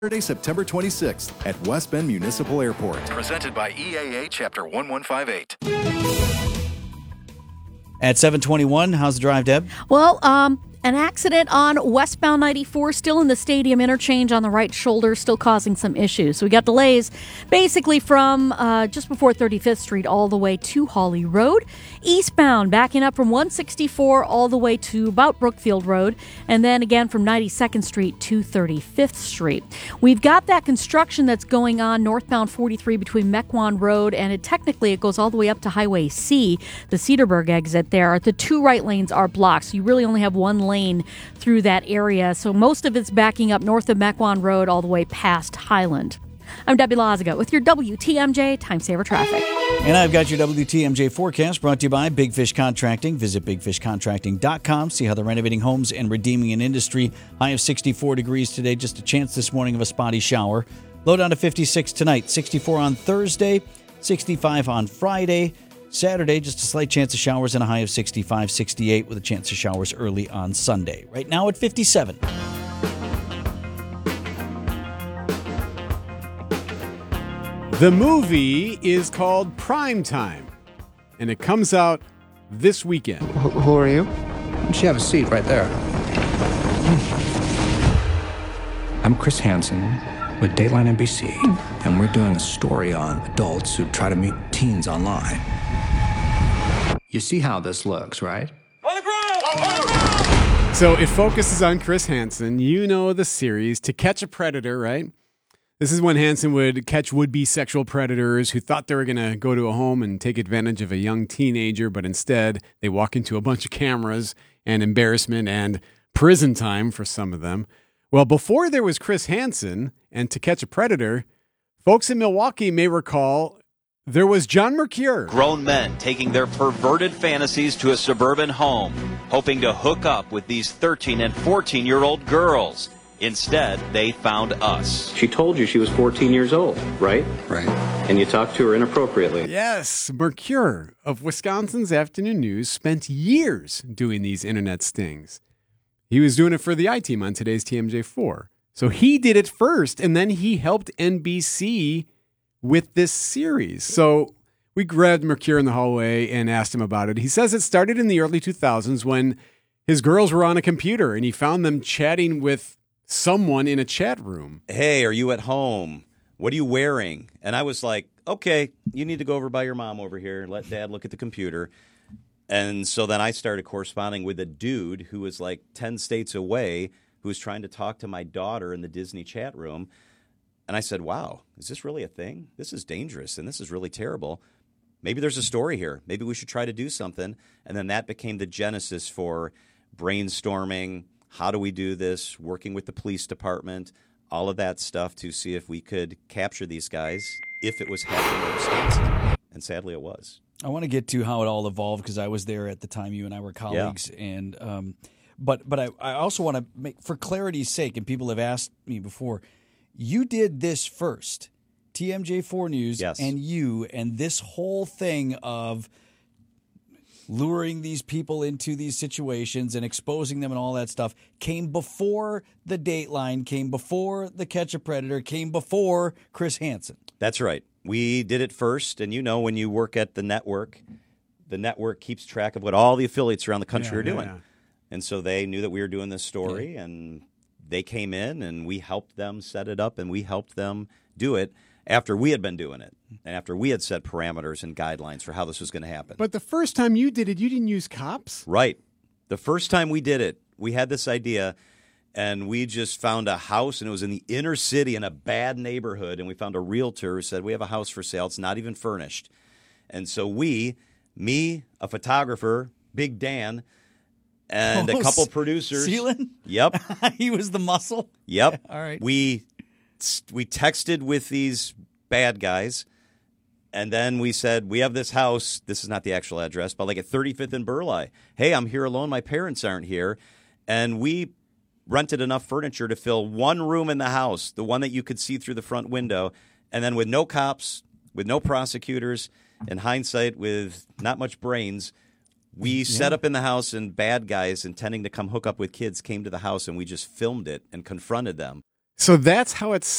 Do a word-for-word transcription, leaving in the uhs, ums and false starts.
Saturday, September twenty-sixth at West Bend Municipal Airport. Presented by E A A Chapter one one five eight. At seven twenty-one, how's the drive, Deb? Well, um, an accident on westbound ninety-four, still in the stadium interchange on the right shoulder, still causing some issues. So we got delays basically from uh, just before thirty-fifth Street all the way to Hawley Road. Eastbound, backing up from one sixty-four all the way to about Brookfield Road, and then again from ninety-second Street to thirty-fifth Street. We've got that construction that's going on northbound forty-three between Mequon Road, and it technically it goes all the way up to Highway C, the Cedarburg exit there. The two right lanes are blocked, so you really only have one lane through that area. So most of it's backing up north of Mequon Road all the way past Highland. I'm Debbie Lazaga with your W T M J Time Saver Traffic. And I've got your W T M J forecast brought to you by Big Fish Contracting. Visit big fish contracting dot com. See how they're renovating homes and redeeming an industry. High of sixty-four degrees today. Just a chance this morning of a spotty shower. Low down to fifty-six tonight. sixty-four on Thursday. sixty-five on Friday. Saturday, just a slight chance of showers and a high of sixty-five, sixty-eight with a chance of showers early on Sunday. Right now at fifty-seven. The movie is called Prime Time, and it comes out this weekend. Who, who are you? Why don't you have a seat right there? I'm Chris Hansen with Dateline N B C, and we're doing a story on adults who try to meet teens online. You see how this looks, right? So it focuses on Chris Hansen. You know the series, To Catch a Predator, right? This is when Hansen would catch would-be sexual predators who thought they were going to go to a home and take advantage of a young teenager, but instead they walk into a bunch of cameras and embarrassment and prison time for some of them. Well, before there was Chris Hansen and To Catch a Predator, folks in Milwaukee may recall there was John Mercure. Grown men taking their perverted fantasies to a suburban home, hoping to hook up with these thirteen and fourteen-year-old girls. Instead, they found us. She told you she was fourteen years old, right? Right. And you talked to her inappropriately. Yes, Mercure of Wisconsin's Afternoon News spent years doing these internet stings. He was doing it for the I-Team on today's T M J four. So he did it first, and then he helped N B C with this series. So we grabbed Mercure in the hallway and asked him about it. He says it started in the early two thousands when his girls were on a computer, and he found them chatting with someone in a chat room. Hey, are you at home? What are you wearing? And I was like, okay, you need to go over by your mom over here and let Dad look at the computer. And so then I started corresponding with a dude who was like ten states away who was trying to talk to my daughter in the Disney chat room. And I said, wow, is this really a thing? This is dangerous and this is really terrible. Maybe there's a story here. Maybe we should try to do something. And then that became the genesis for brainstorming. How do we do this? Working with the police department, all of that stuff to see if we could capture these guys if it was happening in Wisconsin. And sadly, it was. I want to get to how it all evolved because I was there at the time. You and I were colleagues, yeah. and um, but but I, I also want to make, for clarity's sake, and people have asked me before, you did this first, T M J four News, yes. and you, and this whole thing of luring these people into these situations and exposing them and all that stuff came before the Dateline, came before the Catch a Predator, came before Chris Hansen. That's right. We did it first, and you know when you work at the network, the network keeps track of what all the affiliates around the country yeah, are doing. Yeah. And so they knew that we were doing this story, yeah. and they came in, and we helped them set it up, and we helped them do it after we had been doing it and after we had set parameters and guidelines for how this was going to happen. But the first time you did it, you didn't use cops? Right. The first time we did it, we had this idea, and we just found a house, and it was in the inner city in a bad neighborhood, and we found a realtor who said, we have a house for sale. It's not even furnished. And so we, me, a photographer, Big Dan, and oh, a couple producers. Seelan? Yep. He was the muscle? Yep. All right. We we texted with these bad guys, and then we said, we have this house. This is not the actual address, but like at thirty-fifth and Burleigh. Hey, I'm here alone. My parents aren't here. And we rented enough furniture to fill one room in the house, the one that you could see through the front window, and then with no cops, with no prosecutors, in hindsight, with not much brains, we yeah. set up in the house, and bad guys intending to come hook up with kids came to the house, and we just filmed it and confronted them. So that's how it